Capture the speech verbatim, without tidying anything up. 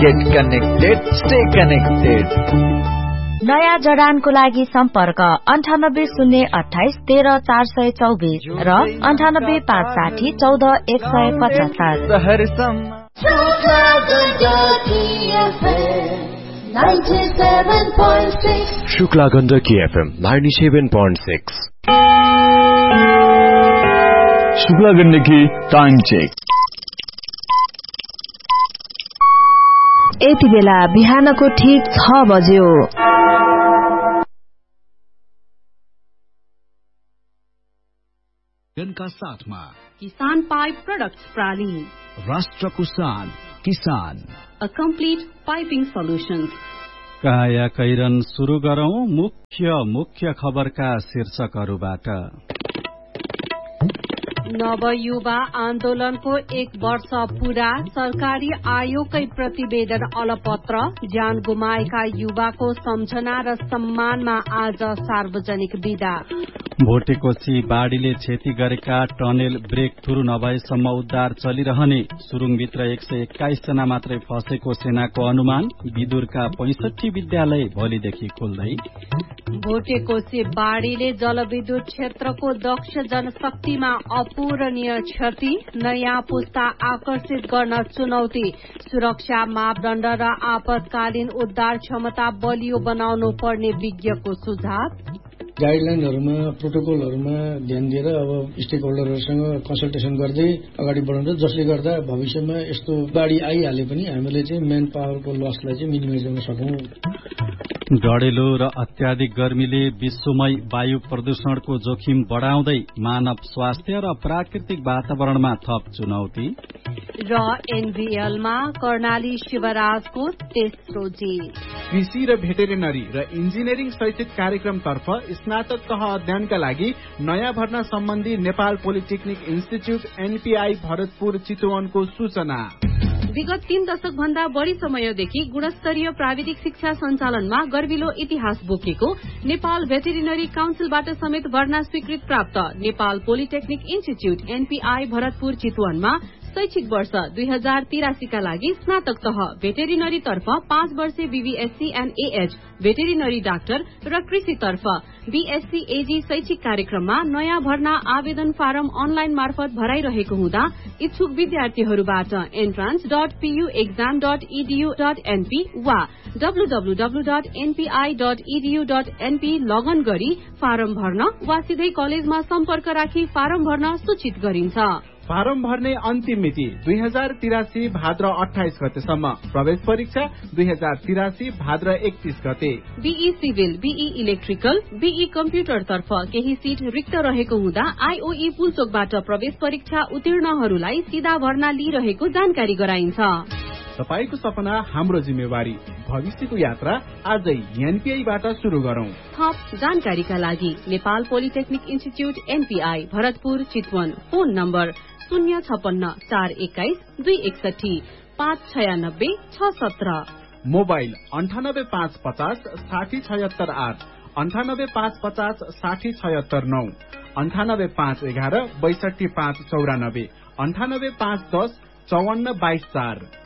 Get connected, stay connected. नयाँ जडानको लागि सम्पर्क अन्ठानब्बे शून्य अठाइस तेह्र चार सय चौबिस र अन्ठानब्बे पाँच साठी चौध एक सय पचहत्तर। Shukla Gandaki FM ninety seven point six. Shukla Gandaki time check. यति बेला बिहानको ठीक छ बज्यो। जनका साथमा किसान पाइप प्रोडक्ट्स प्राली, राष्ट्रको शान किसान, अ कम्प्लिट पाइपिङ सोल्युशन्स। काया कैरन सुरु गरौं मुख्य मुख्य खबरका शीर्षकहरूबाट। नवयुवा आन्दोलनको एक वर्ष पूरा, सरकारी आयोगकै प्रतिवेदन अलपत्र, ज्यान गुमाएका युवाको सम्झना र सम्मानमा आज सार्वजनिक विदा। भोटेकोशी बाढ़ीले क्षति गरेका टनेल ब्रेक थ्रू नभएसम्म उद्धार चलिरहने, सुरुङभित्र एक सय एक्काइस जना मात्रै फसेको सेनाको अनुमान, विदुरका पैंसठी विद्यालय भोलिदेखि खुल्दै। भोटेकोशी बाढ़ीले जलविद्युत क्षेत्रको दक्ष जनशक्तिमा अपूरणीय क्षति, नयाँ पुस्ता आकर्षित गर्न चुनौती, सुरक्षा मापदण्ड र आपतकालीन उद्धार क्षमता बलियो बनाउनु पर्ने विज्ञको सुझाव। गाइडलाइनहरूमा प्रोटोकलहरूमा ध्यान दिएर अब स्टेक होल्डरहरूसँग कन्सल्टेसन गर्दै अगाडि बढाउँछ, जसले गर्दा भविष्यमा यस्तो बाढ़ी आइहाले पनि हामीले चाहिँ म्यान पावरको लसलाई चाहिँ मिनिमाइज गर्न सकौं। डढेलो र अत्याधिक गर्मीले विश्वमै वायु प्रदूषणको जोखिम बढ़ाउँदै मानव स्वास्थ्य र प्राकृतिक वातावरणमा थप चुनौती। र एनभीएलमा कर्णाली शिवराजको तेस्रो जीत। कृषि र भेटेरिनरी र इन्जिनियरिङ शैक्षिक कार्यक्रमतर्फ स्नातक तह अध्ययनका लागि नयाँ भर्ना सम्बन्धी Nepal polytechnic institute NPI Bharatpur चितवनको सूचना। विगत तीन दशक भन्दा बढ़ी समयदेखि गुणस्तरीय प्राविधिक शिक्षा सञ्चालनमा गर्विलो इतिहास बोकेको नेपाल भेटेरिनरी काउन्सिलबाट समेत भर्ना स्वीकृत प्राप्त Nepal polytechnic institute NPI Bharatpur चितवनमा शैक्षिक वर्ष दुई हजार तिरासीका लागि स्नातक तह भेटेरिनरी तर्फ पाँच वर्षे BVSc and AH veterinary doctor र कृषि तर्फ बीएससी एजी शैक्षिक कार्यक्रममा नयाँ भर्ना आवेदन फारम अनलाइन मार्फत भराइरहेको हुँदा इच्छुक विद्यार्थीहरूबाट entrance dot PU exam dot इडीयू dot NP वा डब्लूडब्लूडब्लू dot NPI dot इडीयू dot NP लगन गरी फारम भर्न वा सिधै कलेजमा सम्पर्क राखी फारम भर्न सूचित गरिन्छ। फारम भर्ने अन्तिम मिति दुई हजार तिरासी भाद्र अठाइस गतेसम्म, प्रवेश परीक्षा दुई हजार तिरासी भाद्र एकतीस गते। Be civil, be electrical, be computer तर्फ केही सीट रिक्त रहेको हुँदा आईओई पुलचोकबाट प्रवेश परीक्षा उत्तीर्णहरूलाई सीधा भर्ना लिइरहेको जानकारी गराइन्छ। तपाईको सपना हाम्रो जिम्मेवारी, भविष्यको यात्रा आजै एनपीआईबाट शुरू गरौं। थप जानकारीका लागि Nepal polytechnic institute NPI Bharatpur Chitwan, phone number शून्य छपन्न चार एक्काइस दुई एकसठी पाँच छयानब्बे छ सत्र, मोबाइल अन्ठानब्बे पाँच पचास साठी छयत्तर आठ, अन्ठानब्बे पाँच पचास साठी छयत्तर नौ, अन्ठानब्बे पाँच एघार बैसठी पाँच चौरानब्बे, अन्ठानब्बे पाँच दस चौवन्न बाइस चार।